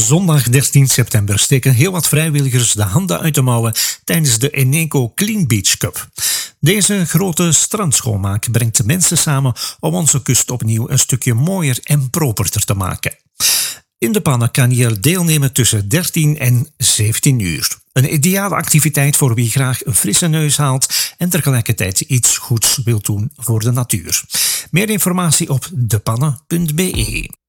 Zondag 13 september steken heel wat vrijwilligers de handen uit de mouwen tijdens de Eneco Clean Beach Cup. Deze grote strandschoonmaak brengt de mensen samen om onze kust opnieuw een stukje mooier en properder te maken. In de pannen kan je deelnemen tussen 13 en 17 uur. Een ideale activiteit voor wie graag een frisse neus haalt en tegelijkertijd iets goeds wil doen voor de natuur. Meer informatie op depannen.be.